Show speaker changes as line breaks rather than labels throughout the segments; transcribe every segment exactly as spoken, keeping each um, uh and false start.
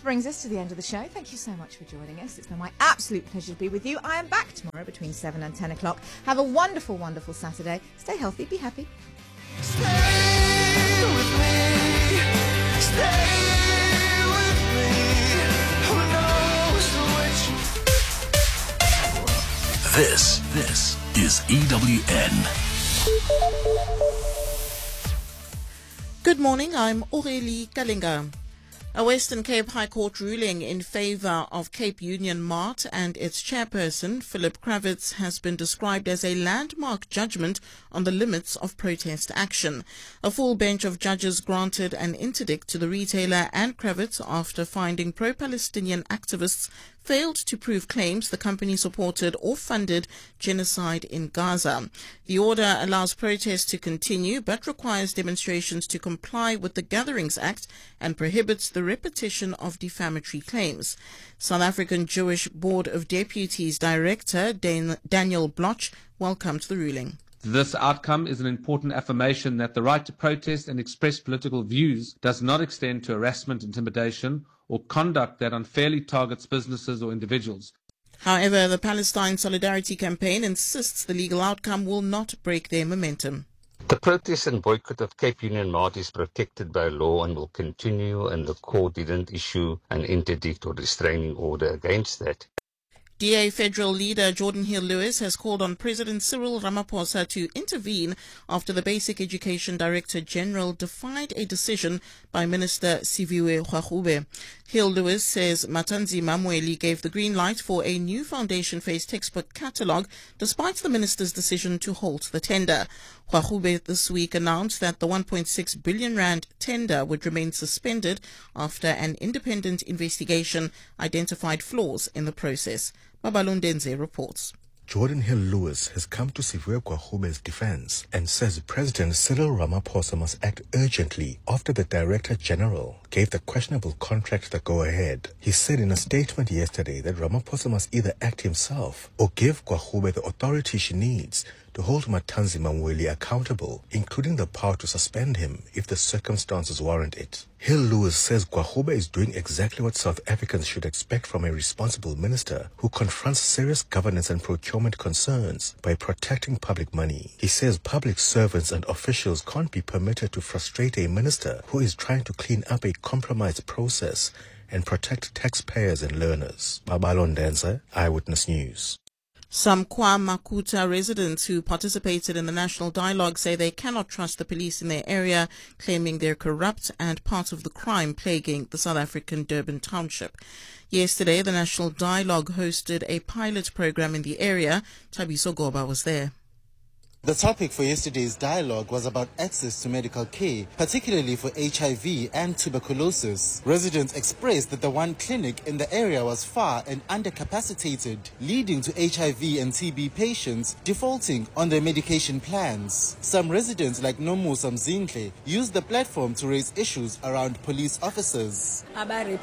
brings us to the end of the show. Thank you so much for joining us. It's been my absolute pleasure to be with you. I am back tomorrow between seven and ten o'clock. Have a wonderful, wonderful Saturday. Stay healthy, be happy.
Stay with me. Stay with me. Who knows which?
This, this is E W N.
Good morning, I'm Aurélie Kalinga. A Western Cape High Court ruling in favour of Cape Union Mart and its chairperson, Philip Kravitz, has been described as a landmark judgment on the limits of protest action. A full bench of judges granted an interdict to the retailer and Kravitz after finding pro-Palestinian activists failed to prove claims the company supported or funded genocide in Gaza. The order allows protests to continue but requires demonstrations to comply with the Gatherings Act and prohibits the repetition of defamatory claims. South African Jewish Board of Deputies Director Dan- Daniel Bloch welcomed the ruling.
This outcome is an important affirmation that the right to protest and express political views does not extend to harassment, intimidation, or conduct that unfairly targets businesses or individuals.
However, the Palestine Solidarity Campaign insists the legal outcome will not break their momentum.
The protest and boycott of Cape Union Mart is protected by law and will continue, and the court didn't issue an interdict or restraining order against that.
D A federal leader Jordan Hill-Lewis has called on President Cyril Ramaphosa to intervene after the Basic Education Director General defied a decision by Minister Siviwe Gwagube. Hill-Lewis says Matanzima Mweli gave the green light for a new foundation phase textbook catalogue despite the minister's decision to halt the tender. Gwagube this week announced that the one point six billion rand tender would remain suspended after an independent investigation identified flaws in the process. Babalondenze reports.
Jordan Hill-Lewis has come to Siviwe Gwagube's defense and says President Cyril Ramaphosa must act urgently after the Director General gave the questionable contract the go-ahead. He said in a statement yesterday that Ramaphosa must either act himself or give Gwagube the authority she needs to hold Matanzima Mweli accountable, including the power to suspend him if the circumstances warrant it. Hill-Lewis says Gwagube is doing exactly what South Africans should expect from a responsible minister who confronts serious governance and procurement concerns by protecting public money. He says public servants and officials can't be permitted to frustrate a minister who is trying to clean up a compromised process and protect taxpayers and learners. Babalondenze, Eyewitness News.
Some KwaMakuta residents who participated in the national dialogue say they cannot trust the police in their area, claiming they're corrupt and part of the crime plaguing the South African Durban township. Yesterday, the national dialogue hosted a pilot program in the area. Thabiso Goba was there.
The topic for yesterday's dialogue was about access to medical care, particularly for H I V and tuberculosis. Residents expressed that the one clinic in the area was far and undercapacitated, leading to H I V and T B patients defaulting on their medication plans. Some residents, like Nomusa Mzindle, used the platform to raise issues around police officers.
There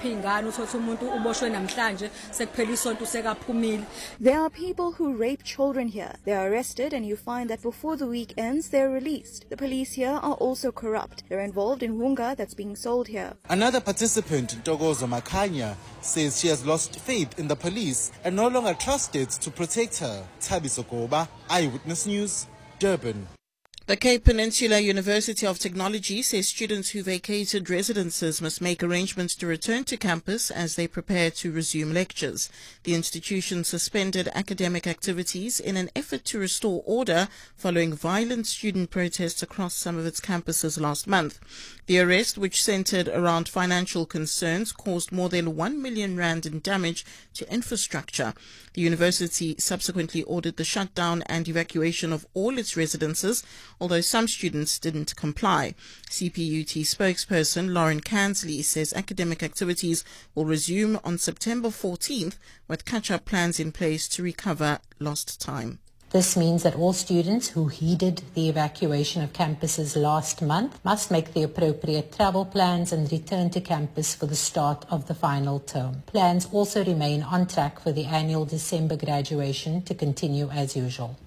are people who rape children here. They are arrested and you find that before the week ends, they're released. The police here are also corrupt. They're involved in hunga that's being sold here.
Another participant, Ntokozo Makanya, says she has lost faith in the police and no longer trusted to protect her. Thabiso Goba, Eyewitness News, Durban.
The Cape Peninsula University of Technology says students who vacated residences must make arrangements to return to campus as they prepare to resume lectures. The institution suspended academic activities in an effort to restore order following violent student protests across some of its campuses last month. The arrest, which centered around financial concerns, caused more than one million rand in damage to infrastructure. The university subsequently ordered the shutdown and evacuation of all its residences, although some students didn't comply. C P U T spokesperson Lauren Kansley says academic activities will resume on September fourteenth with catch-up plans in place to recover lost time.
This means that all students who heeded the evacuation of campuses last month must make the appropriate travel plans and return to campus for the start of the final term. Plans also remain on track for the annual December graduation to continue as usual.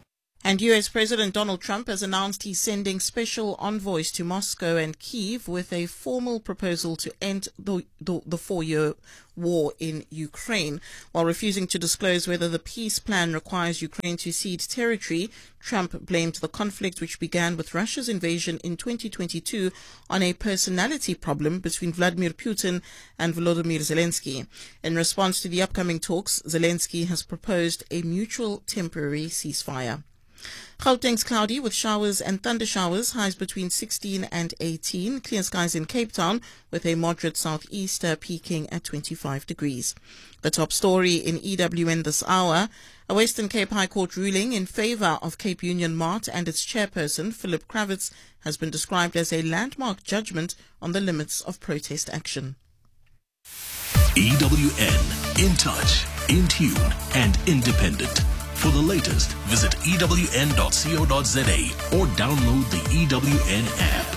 And U S President Donald Trump has announced he's sending special envoys to Moscow and Kyiv with a formal proposal to end the, the, the four-year war in Ukraine. While refusing to disclose whether the peace plan requires Ukraine to cede territory, Trump blamed the conflict, which began with Russia's invasion in twenty twenty-two, on a personality problem between Vladimir Putin and Volodymyr Zelensky. In response to the upcoming talks, Zelensky has proposed a mutual temporary ceasefire. Gauteng's cloudy with showers and thunder showers, highs between sixteen and eighteen. Clear skies in Cape Town with a moderate southeaster peaking at twenty-five degrees. The top story in E W N this hour: a Western Cape High Court ruling in favor of Cape Union Mart and its chairperson, Philip Kravitz, has been described as a landmark judgment on the limits of protest action.
E W N, in touch, in tune, and independent. For the latest, visit E W N dot co dot za or download the E W N app.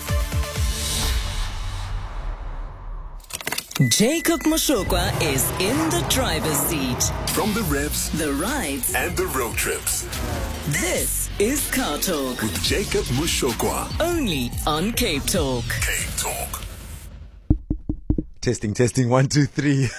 Jacob Moshokwa is in the driver's seat.
From the revs,
the rides,
and the road trips.
This is Car Talk
with Jacob Moshokwa.
Only on Cape Talk.
Cape Talk.
Testing, testing, one, two, three.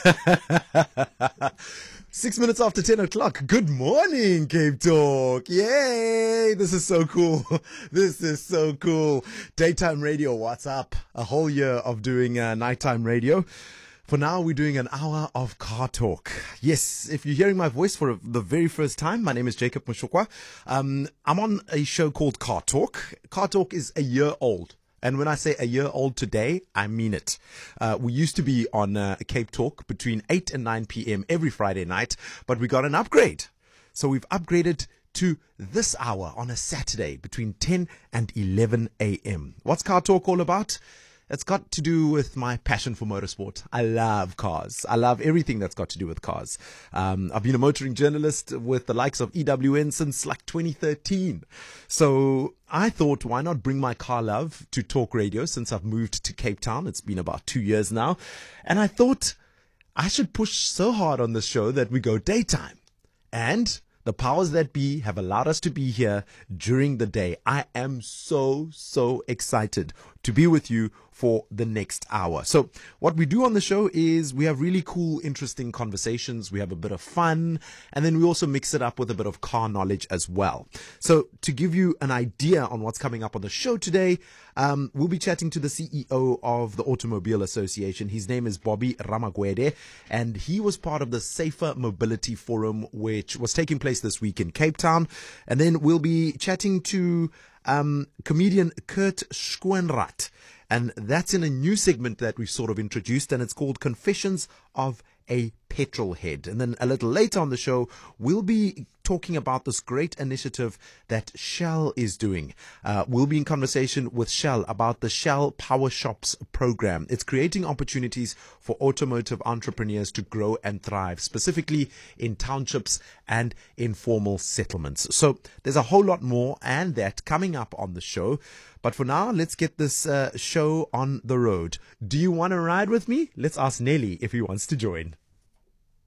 Six minutes after ten o'clock. Good morning, Cape Talk. Yay! This is so cool. This is so cool. Daytime radio, what's up? A whole year of doing uh, nighttime radio. For now, we're doing an hour of Car Talk. Yes, if you're hearing my voice for the very first time, my name is Jacob Moshokwa. Um, I'm on a show called Car Talk. Car Talk is a year old. And when I say a year old today, I mean it. Uh, we used to be on uh, Cape Talk between eight and nine p.m. every Friday night, but we got an upgrade. So we've upgraded to this hour on a Saturday between ten and eleven a.m. What's Car Talk all about? It's got to do with my passion for motorsport. I love cars. I love everything that's got to do with cars. Um, I've been a motoring journalist with the likes of E W N since like twenty thirteen. So I thought, why not bring my car love to talk radio since I've moved to Cape Town? It's been about two years now. And I thought I should push so hard on this show that we go daytime. And the powers that be have allowed us to be here during the day. I am so, so excited to be with you for the next hour. So what we do on the show is we have really cool, interesting conversations. We have a bit of fun, and then we also mix it up with a bit of car knowledge as well. So to give you an idea on what's coming up on the show today, um, we'll be chatting to the C E O of the Automobile Association. His name is Bobby Ramagwede, and he was part of the Safer Mobility Forum, which was taking place this week in Cape Town. And then we'll be chatting to um, comedian Kurt Schoenrath. And that's in a new segment that we've sort of introduced, and it's called Confessions of a Petrol Head. And then a little later on the show, we'll be talking about this great initiative that Shell is doing. Uh, we'll be in conversation with Shell about the Shell Power Shops program. It's creating opportunities for automotive entrepreneurs to grow and thrive, specifically in townships and informal settlements. So there's a whole lot more and that coming up on the show. But for now, let's get this uh, show on the road. Do you want to ride with me? Let's ask Nelly if he wants to join.